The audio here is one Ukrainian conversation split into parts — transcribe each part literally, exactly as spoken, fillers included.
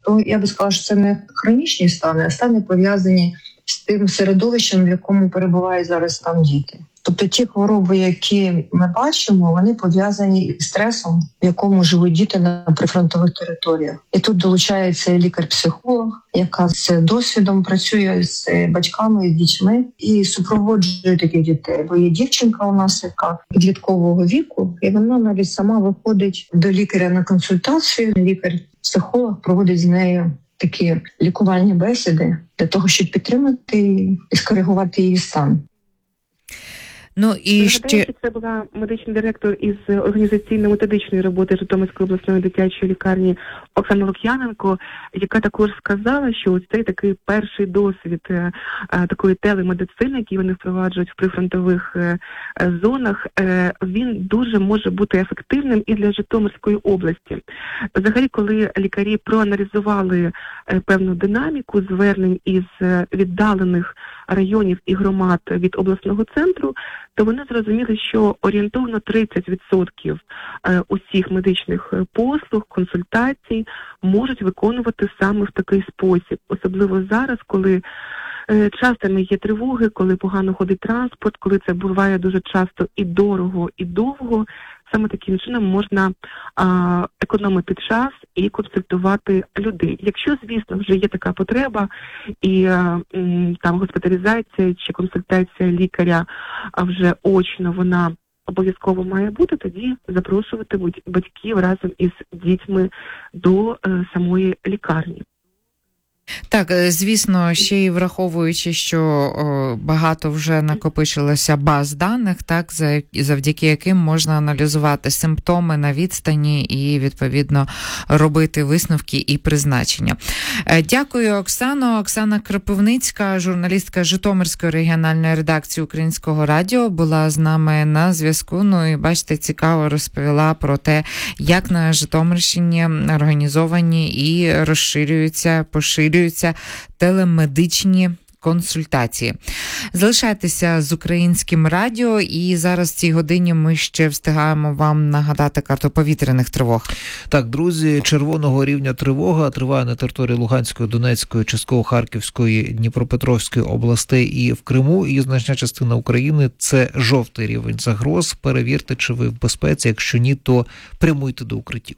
то я би сказала, що це не хронічні стани, а стани пов'язані з тим середовищем, в якому перебувають зараз там діти. Тобто ті хвороби, які ми бачимо, вони пов'язані із стресом, в якому живуть діти на прифронтових територіях. І тут долучається лікар-психолог, яка з досвідом працює з батьками, з дітьми і супроводжує таких дітей. Бо є дівчинка у нас, яка підліткового віку, і вона навіть сама виходить до лікаря на консультацію. Лікар-психолог проводить з нею такі лікувальні бесіди для того, щоб підтримати і скоригувати її стан. Ну і ще... Це була медичний директор із організаційно-методичної роботи Житомирської обласної дитячої лікарні Оксана Лук'яненко, яка також сказала, що ось цей такий перший досвід е, такої телемедицини, який вони впроваджують в прифронтових е, зонах, е, він дуже може бути ефективним і для Житомирської області. Взагалі, коли лікарі проаналізували е, певну динаміку звернень із е, віддалених районів і громад від обласного центру, то вони зрозуміли, що орієнтовно тридцять відсотків усіх медичних послуг, консультацій можуть виконувати саме в такий спосіб. Особливо зараз, коли частими є тривоги, коли погано ходить транспорт, коли це буває дуже часто і дорого, і довго. Саме таким чином можна а, економити час і консультувати людей. Якщо, звісно, вже є така потреба і а, м, там госпіталізація чи консультація лікаря а вже очно вона обов'язково має бути, тоді запрошувати батьків разом із дітьми до а, самої лікарні. Так, звісно, ще й враховуючи, що о, багато вже накопичилося баз даних, так, завдяки яким можна аналізувати симптоми на відстані і, відповідно, робити висновки і призначення. Дякую, Оксано. Оксана Кропивницька, журналістка Житомирської регіональної редакції Українського радіо, була з нами на зв'язку. Ну і, бачите, цікаво розповіла про те, як на Житомирщині організовані і розширюються, поширюються телемедичні консультації. Залишайтеся з Українським радіо, і зараз в цій годині ми ще встигаємо вам нагадати карту повітряних тривог. Так, друзі, червоного рівня тривога триває на території Луганської, Донецької, частково Харківської, Дніпропетровської областей і в Криму, і значна частина України – це жовтий рівень загроз. Перевірте, чи ви в безпеці, якщо ні, то прямуйте до укриттів.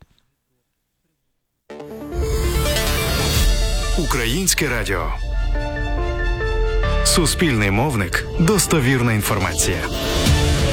Українське радіо. Суспільний мовник. Достовірна інформація.